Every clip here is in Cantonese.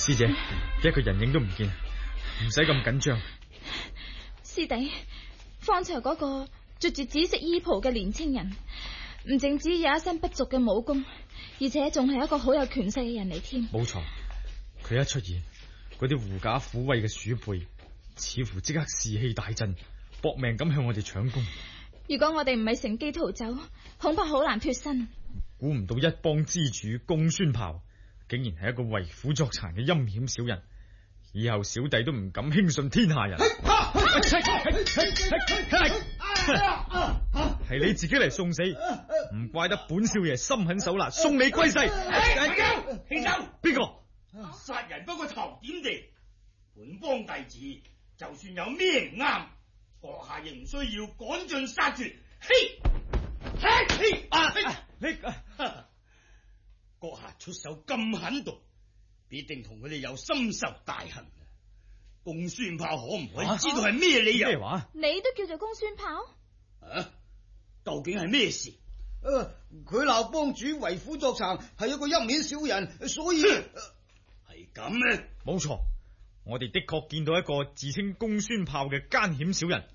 師姐，一個人影都唔見，唔使咁緊張。 師弟，方才嗰個着住紫色衣袍嘅年青人，唔淨止有一身不俗嘅武功，而且仲係一個好有權勢嘅人嚟添。 冇錯，佢一出現，嗰啲狐假虎威嘅鼠輩似乎即刻士氣大振，搏命咁向我哋搶功。 如果我哋唔係乘機逃走，恐怕好難脫身。 估唔到一幫之主公孫豹竟然係一個為虎作倀嘅陰險小人，以後小弟都唔敢輕信天下人。係你自己嚟送死，唔怪得本少爺心狠手辣，送你歸西。 輕手！ 邊個？ 殺人不過頭點地，本幫弟子就算有咩唔啱，閣下亦唔需要趕盡殺絕。嘿， 你閣下出手咁狠毒，必定同佢哋有深仇大恨。公孫豹可唔可以知道係咩理由？ 咩話？ 你都叫做公孫豹？ 究竟係咩事？ 佢鬧幫主為虎作倀，係一個陰險小人，所以係咁咩？ 冇錯，我哋的確見到一個自稱公孫豹嘅奸險小人。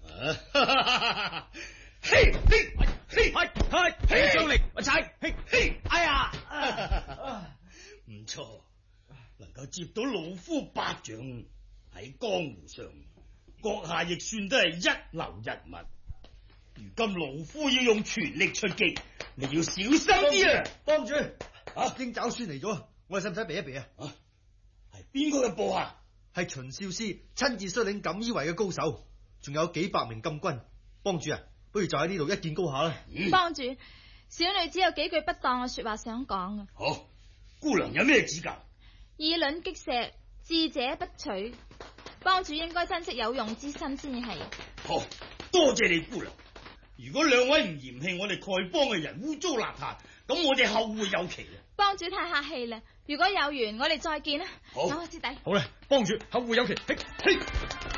張力，我踩， 哎呀，唔錯，能夠接到老夫巴掌，喺江湖上，閣下亦算都係一流人物。如今老夫要用全力出擊，你要小心啲啊！ 幫主，鷹爪孫嚟咗，我哋使唔使避一避啊？ 係邊個嘅部下？ 係秦少師親自率領錦衣衛嘅高手，仲有幾百名禁軍。幫主啊，不如就喺呢度一見高下啦。 幫主，小女只有幾句不當嘅說話想講啊。 好，姑娘有咩指教？ 以卵擊石，智者不取。幫主應該珍惜有用之心先至係。 好，多謝你姑娘。如果兩位唔嫌棄我哋丐幫嘅人污糟邋遢，咁我哋後會有期啦。 幫主太客氣啦，如果有緣，我哋再見啦。 好， 師弟。 好啦，幫主後會有期。